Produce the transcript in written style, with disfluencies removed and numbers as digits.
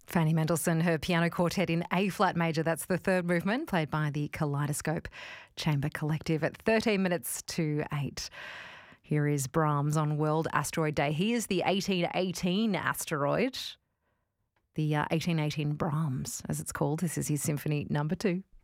Fanny Mendelssohn, her piano quartet in A-flat major. That's the third movement, played by the Kaleidoscope Chamber Collective at 13 minutes to 8. Here is Brahms on World Asteroid Day. He is the 1818 asteroid, the 1818 Brahms, as it's called. This is his Symphony No. 2.